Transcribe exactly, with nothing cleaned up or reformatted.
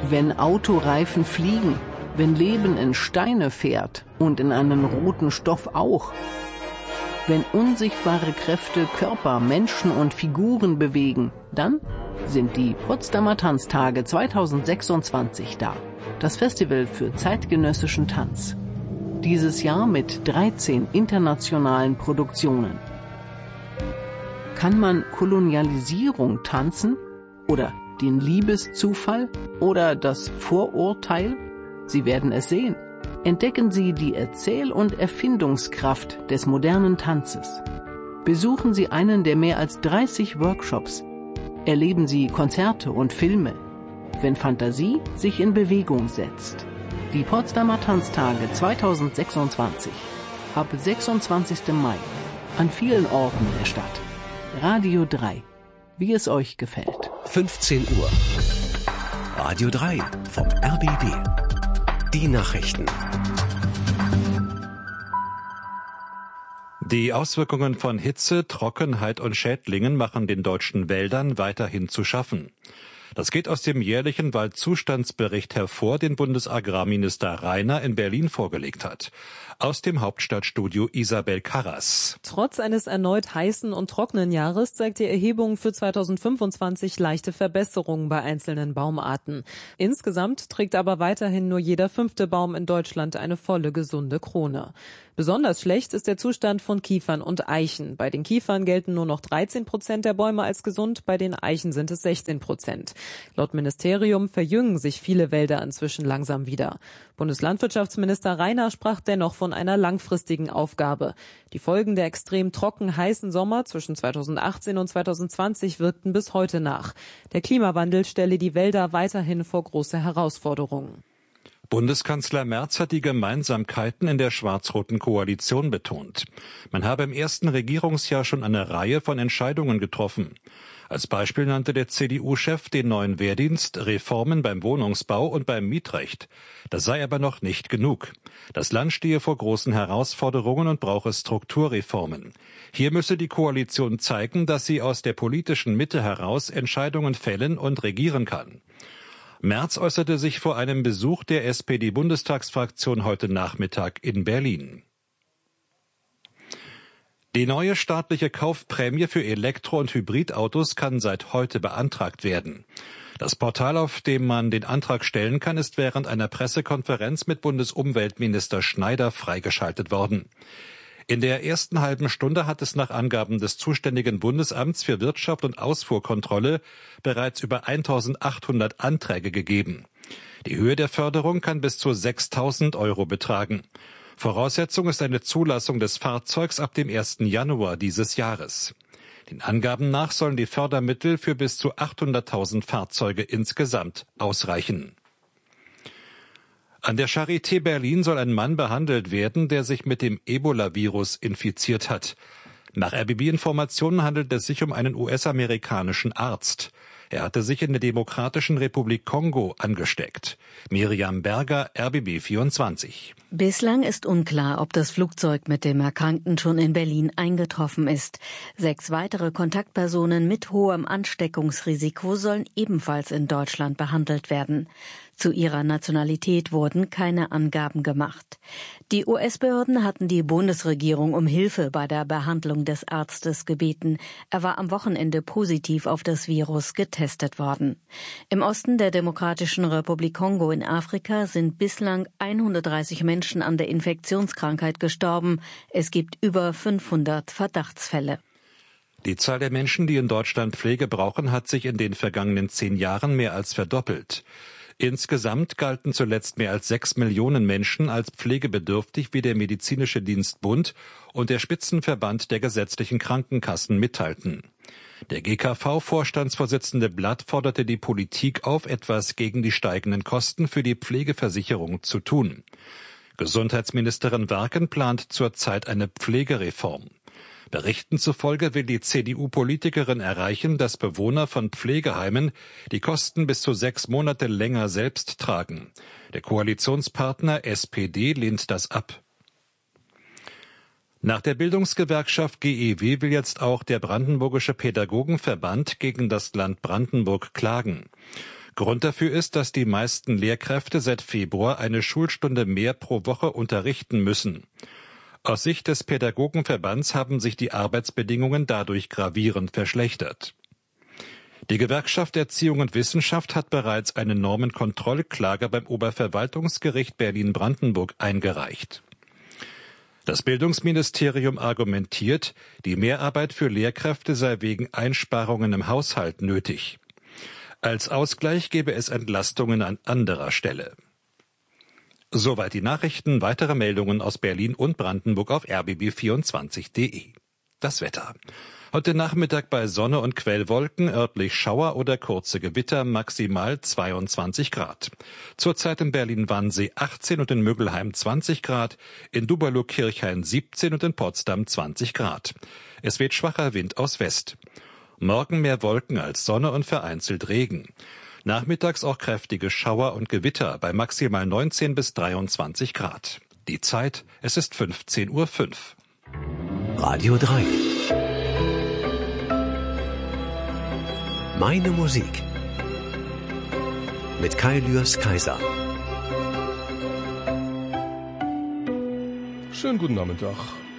Wenn Autoreifen fliegen, wenn Leben in Steine fährt und in einen roten Stoff auch. Wenn unsichtbare Kräfte Körper, Menschen und Figuren bewegen, dann sind die Potsdamer Tanztage zweitausendsechsundzwanzig da. Das Festival für zeitgenössischen Tanz. Dieses Jahr mit dreizehn internationalen Produktionen. Kann man Kolonialisierung tanzen? Oder den Liebeszufall? Oder das Vorurteil? Sie werden es sehen. Entdecken Sie die Erzähl- und Erfindungskraft des modernen Tanzes. Besuchen Sie einen der mehr als dreißig Workshops. Erleben Sie Konzerte und Filme. Wenn Fantasie sich in Bewegung setzt. Die Potsdamer Tanztage zweitausendsechsundzwanzig. Ab sechsundzwanzigsten Mai. An vielen Orten der Stadt. Radio drei. Wie es euch gefällt. fünfzehn Uhr. Radio drei vom R B B. Die Nachrichten. Die Auswirkungen von Hitze, Trockenheit und Schädlingen machen den deutschen Wäldern weiterhin zu schaffen. Das geht aus dem jährlichen Waldzustandsbericht hervor, den Bundesagrarminister Rainer in Berlin vorgelegt hat. Aus dem Hauptstadtstudio Isabel Karras. Trotz eines erneut heißen und trockenen Jahres zeigt die Erhebung für zweitausendfünfundzwanzig leichte Verbesserungen bei einzelnen Baumarten. Insgesamt trägt aber weiterhin nur jeder fünfte Baum in Deutschland eine volle, gesunde Krone. Besonders schlecht ist der Zustand von Kiefern und Eichen. Bei den Kiefern gelten nur noch dreizehn Prozent der Bäume als gesund, bei den Eichen sind es sechzehn Prozent. Laut Ministerium verjüngen sich viele Wälder inzwischen langsam wieder. Bundeslandwirtschaftsminister Rainer sprach dennoch von einer langfristigen Aufgabe. Die Folgen der extrem trocken heißen Sommer zwischen zweitausendachtzehn und zweitausendzwanzig wirkten bis heute nach. Der Klimawandel stelle die Wälder weiterhin vor große Herausforderungen. Bundeskanzler Merz hat die Gemeinsamkeiten in der schwarz-roten Koalition betont. Man habe im ersten Regierungsjahr schon eine Reihe von Entscheidungen getroffen. Als Beispiel nannte der C D U-Chef den neuen Wehrdienst, Reformen beim Wohnungsbau und beim Mietrecht. Das sei aber noch nicht genug. Das Land stehe vor großen Herausforderungen und brauche Strukturreformen. Hier müsse die Koalition zeigen, dass sie aus der politischen Mitte heraus Entscheidungen fällen und regieren kann. Merz äußerte sich vor einem Besuch der S P D-Bundestagsfraktion heute Nachmittag in Berlin. Die neue staatliche Kaufprämie für Elektro- und Hybridautos kann seit heute beantragt werden. Das Portal, auf dem man den Antrag stellen kann, ist während einer Pressekonferenz mit Bundesumweltminister Schneider freigeschaltet worden. In der ersten halben Stunde hat es nach Angaben des zuständigen Bundesamts für Wirtschaft und Ausfuhrkontrolle bereits über eintausendachthundert Anträge gegeben. Die Höhe der Förderung kann bis zu sechstausend Euro betragen. Voraussetzung ist eine Zulassung des Fahrzeugs ab dem ersten Januar dieses Jahres. Den Angaben nach sollen die Fördermittel für bis zu achthunderttausend Fahrzeuge insgesamt ausreichen. An der Charité Berlin soll ein Mann behandelt werden, der sich mit dem Ebola-Virus infiziert hat. Nach R B B-Informationen handelt es sich um einen U S-amerikanischen Arzt. Er hatte sich in der Demokratischen Republik Kongo angesteckt. Miriam Berger, R B B vierundzwanzig. Bislang ist unklar, ob das Flugzeug mit dem Erkrankten schon in Berlin eingetroffen ist. Sechs weitere Kontaktpersonen mit hohem Ansteckungsrisiko sollen ebenfalls in Deutschland behandelt werden. Zu ihrer Nationalität wurden keine Angaben gemacht. Die U S-Behörden hatten die Bundesregierung um Hilfe bei der Behandlung des Arztes gebeten. Er war am Wochenende positiv auf das Virus getestet worden. Im Osten der Demokratischen Republik Kongo in Afrika sind bislang hundertdreißig Menschen an der Infektionskrankheit gestorben. Es gibt über fünfhundert Verdachtsfälle. Die Zahl der Menschen, die in Deutschland Pflege brauchen, hat sich in den vergangenen zehn Jahren mehr als verdoppelt. Insgesamt galten zuletzt mehr als sechs Millionen Menschen als pflegebedürftig, wie der Medizinische Dienstbund und der Spitzenverband der gesetzlichen Krankenkassen mitteilten. Der G K V-Vorstandsvorsitzende Blatt forderte die Politik auf, etwas gegen die steigenden Kosten für die Pflegeversicherung zu tun. Gesundheitsministerin Werken plant zurzeit eine Pflegereform. Berichten zufolge will die C D U-Politikerin erreichen, dass Bewohner von Pflegeheimen die Kosten bis zu sechs Monate länger selbst tragen. Der Koalitionspartner S P D lehnt das ab. Nach der Bildungsgewerkschaft G E W will jetzt auch der Brandenburgische Pädagogenverband gegen das Land Brandenburg klagen. Grund dafür ist, dass die meisten Lehrkräfte seit Februar eine Schulstunde mehr pro Woche unterrichten müssen. Aus Sicht des Pädagogenverbands haben sich die Arbeitsbedingungen dadurch gravierend verschlechtert. Die Gewerkschaft Erziehung und Wissenschaft hat bereits eine Normenkontrollklage beim Oberverwaltungsgericht Berlin-Brandenburg eingereicht. Das Bildungsministerium argumentiert, die Mehrarbeit für Lehrkräfte sei wegen Einsparungen im Haushalt nötig. Als Ausgleich gebe es Entlastungen an anderer Stelle. Soweit die Nachrichten. Weitere Meldungen aus Berlin und Brandenburg auf r b b vierundzwanzig punkt d e. Das Wetter. Heute Nachmittag bei Sonne und Quellwolken, örtlich Schauer oder kurze Gewitter, maximal zweiundzwanzig Grad. Zurzeit in Berlin-Wannsee achtzehn und in Mögelheim zwanzig Grad, in Duberlow-Kirchhain siebzehn und in Potsdam zwanzig Grad. Es weht schwacher Wind aus West. Morgen mehr Wolken als Sonne und vereinzelt Regen. Nachmittags auch kräftige Schauer und Gewitter bei maximal neunzehn bis dreiundzwanzig Grad. Die Zeit, es ist fünfzehn Uhr fünf. Radio drei. Meine Musik. Mit Kai Lührs Kaiser. Schönen guten Nachmittag.